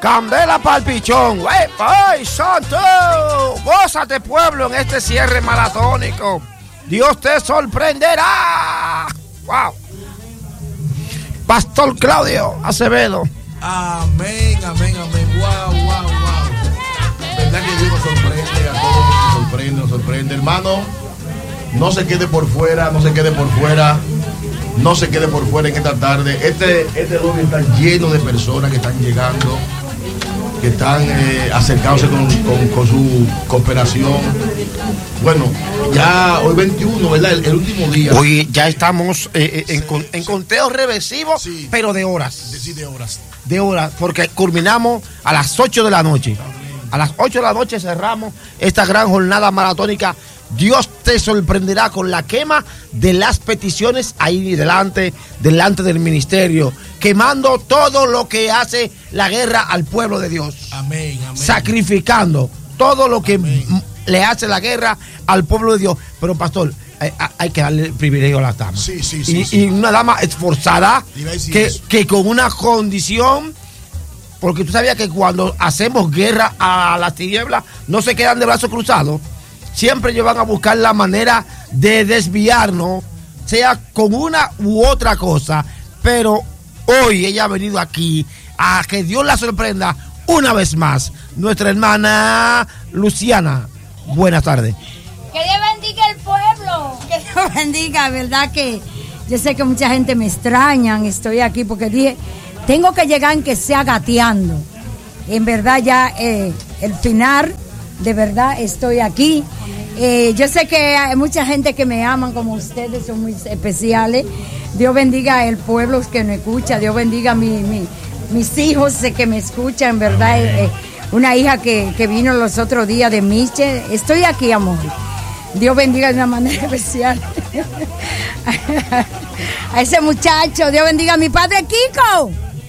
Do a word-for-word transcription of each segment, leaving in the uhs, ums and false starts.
Candela pa'l pichón. ¡Ey, ay, santo! Gózate, pueblo, en este cierre maratónico. Dios te sorprenderá. ¡Wow! Pastor Claudio Acevedo. Amén, amén, amén. ¡Wow, wow, wow! ¿Verdad que Dios nos sorprende a todos? Nos sorprende, nos sorprende. Hermano, no se quede por fuera, no se quede por fuera. No se quede por fuera en esta tarde. Este, este lobby está lleno de personas que están llegando, que están eh, acercándose con, con, con su cooperación. Bueno, ya hoy veintiuno, ¿verdad? El, el último día. Hoy ya estamos eh, en, sí, en sí. conteo regresivo, sí, pero de horas. De, sí, de horas. De horas, porque culminamos a las ocho de la noche. A las ocho de la noche cerramos esta gran jornada maratónica. Dios te sorprenderá con la quema de las peticiones ahí delante, delante del ministerio, quemando todo lo que hace la guerra al pueblo de Dios. Amén, amén. Sacrificando todo lo que amén. le hace la guerra al pueblo de Dios. Pero pastor, hay, hay que darle el privilegio a las damas. Sí, sí, sí, y, sí. y una dama esforzada que, que con una condición. Porque tú sabías que cuando hacemos guerra a las tinieblas no se quedan de brazos cruzados. Siempre ellos van a buscar la manera de desviarnos, sea con una u otra cosa. Pero hoy ella ha venido aquí a que Dios la sorprenda una vez más. Nuestra hermana Luciana, buenas tardes. Que Dios bendiga el pueblo. Que Dios bendiga, verdad que yo sé que mucha gente me extrañan. Estoy aquí porque dije, tengo que llegar en que sea gateando. En verdad ya eh, el final, de verdad estoy aquí. Eh, yo sé que hay mucha gente que me aman como ustedes, son muy especiales. Dios bendiga el pueblo que me escucha. Dios bendiga mi, mi, mis hijos que me escuchan, en verdad. Eh, una hija que, que vino los otros días de Miche. Estoy aquí, amor. Dios bendiga de una manera especial a ese muchacho. Dios bendiga a mi padre Kiko.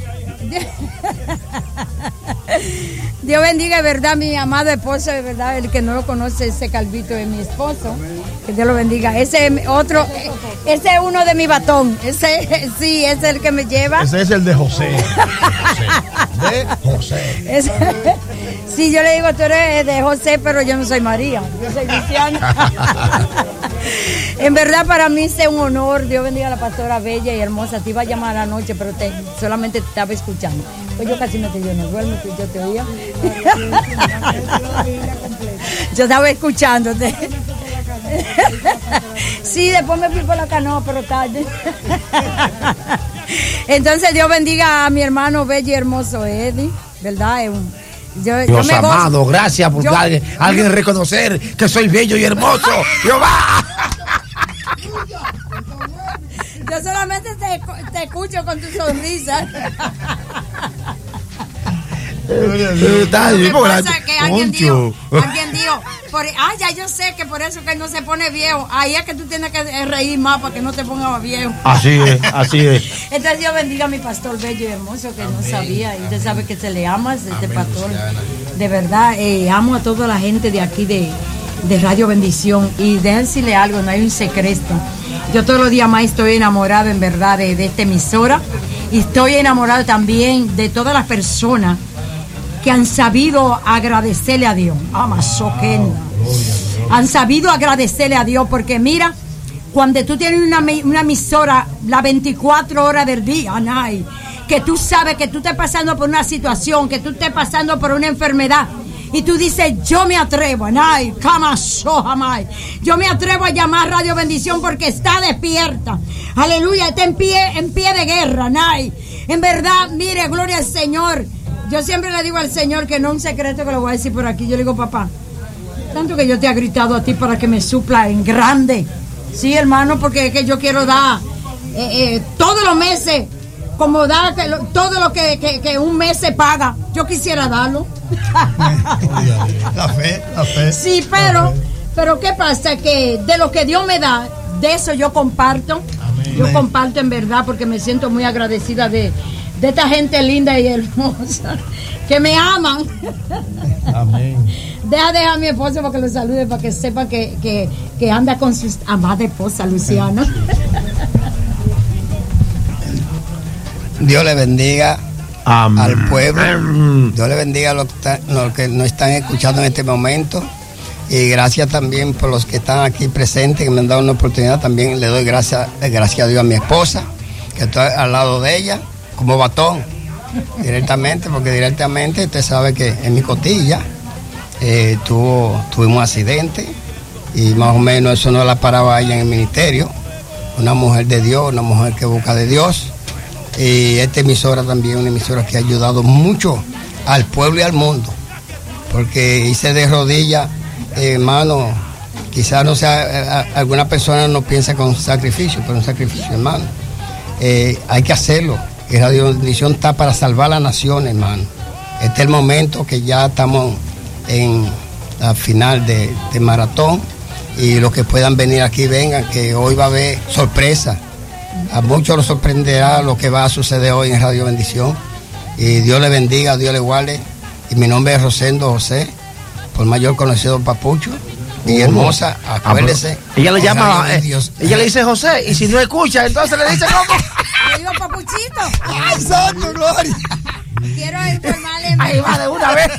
Dios bendiga, de verdad, mi amado esposo, de verdad, el que no lo conoce, ese calvito es mi esposo. Que Dios lo bendiga. Ese es otro, ese es uno de mi batón. Ese, sí, ese es el que me lleva. Ese es el de José. José. De José. Ese, sí, yo le digo, tú eres de José, pero yo no soy María. Yo soy Luciana. En verdad, para mí es un honor. Dios bendiga a la pastora bella y hermosa. Te iba a llamar anoche, pero te, solamente te estaba escuchando. Pues yo casi me te yo no duermo, que yo te oía. Yo estaba escuchándote. Sí, después me fui por la canoa, pero tarde. Entonces Dios bendiga a mi hermano bello y hermoso Eddie, ¿verdad? Es un, yo, Dios yo me amado, gozo. gracias por yo, alguien, alguien reconocer que soy bello y hermoso. Yo va. Yo solamente te, te escucho con tu sonrisa. Lo que pasa es que alguien dijo, alguien dijo, por, ah, ya yo sé que por eso que él no se pone viejo. Ahí es que tú tienes que reír más para que no te pongas viejo. Así es, así es. Entonces Dios bendiga a mi pastor bello y hermoso que amén, no sabía. Y usted sabe que se le ama, este amén, pastor. Luciana. De verdad, eh, amo a toda la gente de aquí de, de Radio Bendición. Y déjenme decirle algo, no hay un secreto. Yo todos los días más estoy enamorada en verdad de, de esta emisora. Y estoy enamorada también de todas las personas que han sabido agradecerle a Dios. Amazoquena. Han sabido agradecerle a Dios porque mira, cuando tú tienes una, una emisora las veinticuatro horas del día, Nay, que tú sabes que tú estás pasando por una situación, que tú estás pasando por una enfermedad, y tú dices, yo me atrevo, Nay, yo me atrevo a llamar Radio Bendición porque está despierta. Aleluya, está en pie, en pie de guerra, Nay. En verdad, mire, gloria al Señor. Yo siempre le digo al Señor que no es un secreto que lo voy a decir por aquí. Yo le digo, papá, tanto que yo te he gritado a ti para que me supla en grande. Sí, hermano, porque es que yo quiero dar eh, eh, todos los meses, como dar que lo, todo lo que, que, que un mes se paga. Yo quisiera darlo. La fe, la fe. Sí, pero, pero ¿qué pasa? Que de lo que Dios me da, de eso yo comparto. Amén. Yo comparto en verdad porque me siento muy agradecida de... de esta gente linda y hermosa que me aman. Amén. Deja, deja a mi esposo para que lo salude, para que sepa que, que, que anda con su amada esposa, Luciana. Dios le bendiga. um, al pueblo. Um, Dios le bendiga a los que, está, los que nos están escuchando en este momento. Y gracias también por los que están aquí presentes, que me han dado una oportunidad. También le doy gracias, gracias a Dios a mi esposa, que estoy al lado de ella, como batón, directamente, porque directamente usted sabe que en mi costilla eh, tuvo, tuvimos un accidente y más o menos eso no la paraba ella en el ministerio. Una mujer de Dios, una mujer que busca de Dios. Y esta emisora también, una emisora que ha ayudado mucho al pueblo y al mundo, porque hice de rodillas. Eh, hermano, quizás no sea, eh, alguna persona no piensa con sacrificio, pero un sacrificio, hermano. Eh, hay que hacerlo. Y Radio Bendición está para salvar la nación, hermano. Este es el momento que ya estamos en la final de, de maratón y los que puedan venir aquí vengan, que hoy va a haber sorpresa. A muchos los sorprenderá lo que va a suceder hoy en Radio Bendición. Y Dios le bendiga, Dios le guarde. Y mi nombre es Rosendo José, por mayor conocido Papucho. Y hermosa, acuérdese. Ah, ella le llama, eh, ella le dice José, y si no escucha, entonces le dice ¿cómo? Le digo Papuchito. ¡Ay, santo, Gloria! Quiero informarle. Ahí va de una vez.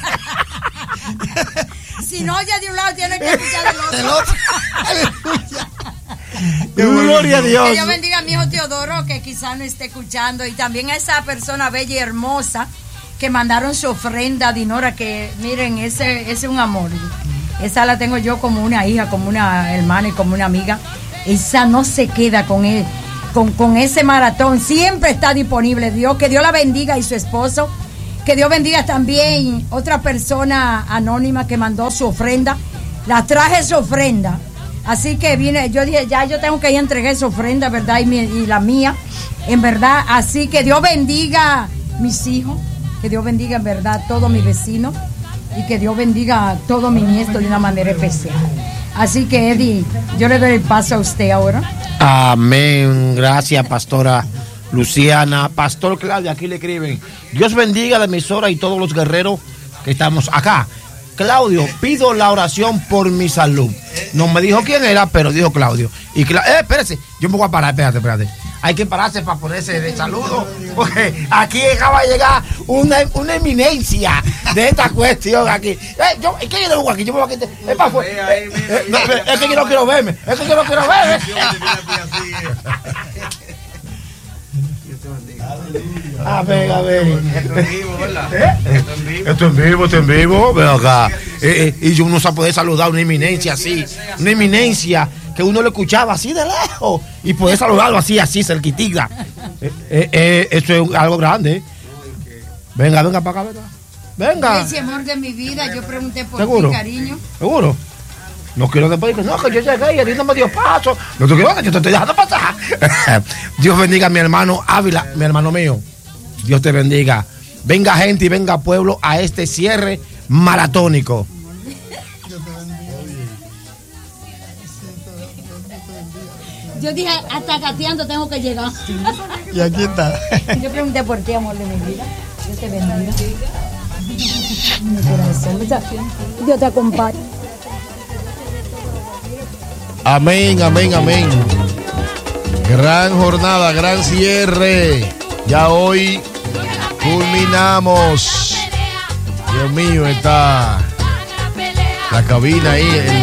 Si no oye de un lado, tiene que escuchar del otro. Del otro. Aleluya. Gloria a Dios. Que Dios bendiga a mi hijo Teodoro, que quizás no esté escuchando, y también a esa persona bella y hermosa que mandaron su ofrenda a Dinora, que miren, ese, ese es un amor. Esa la tengo yo como una hija, como una hermana y como una amiga. Esa no se queda con él, con, con ese maratón, siempre está disponible. Dios, que Dios la bendiga, y su esposo. Que Dios bendiga también otra persona anónima que mandó su ofrenda. La traje su ofrenda. Así que vine, yo dije, ya yo tengo que ir a entregar su ofrenda, ¿verdad? Y, mi, y la mía, en verdad. Así que Dios bendiga mis hijos, que Dios bendiga en verdad a todos mis vecinos, y que Dios bendiga a todos mis nietos de una manera especial. Así que, Eddie, yo le doy el paso a usted ahora. Amén. Gracias, pastora Luciana. Pastor Claudio, aquí le escriben: Dios bendiga a la emisora y todos los guerreros que estamos acá. Claudio, pido la oración por mi salud. No me dijo quién era, pero dijo Claudio. Y Cla eh, espérese, yo me voy a parar, espérate, espérate. Hay que pararse para ponerse de saludo, porque aquí acaba de llegar una, una eminencia de esta cuestión aquí. Eh, yo, es que yo no aquí, yo me voy a quitar. Es para afuera. Eh, eh, no, es que yo no quiero verme, es que yo no quiero verme. A ver, a ver. Esto en vivo, ¿verdad? ¿Eh? Esto en vivo. Esto en vivo, esto en vivo. Ven acá. Eh, eh, y yo uno se puede saludar a una eminencia así. Una eminencia que uno lo escuchaba así de lejos. Y poder saludarlo así, así, cerquitita. Eh, eh, eh, eso es algo grande. Venga, venga para acá, ¿verdad? Venga. Ese amor de mi vida, yo pregunté por ¿Seguro? ti, cariño. ¿Seguro? No quiero después que no, que yo llegué y el no me dio paso. No te quiero, yo te estoy dejando pasar. Dios bendiga a mi hermano Ávila, mi hermano mío. Dios te bendiga. Venga gente y venga pueblo a este cierre maratónico. Yo dije, hasta gateando tengo que llegar. Y aquí está. Yo pregunté por ti, amor de mi vida. Dios te bendiga. Mi corazón. Dios te acompañe. Amén, amén, amén. Gran jornada, gran cierre. Ya hoy culminamos. Dios mío, está la cabina ahí.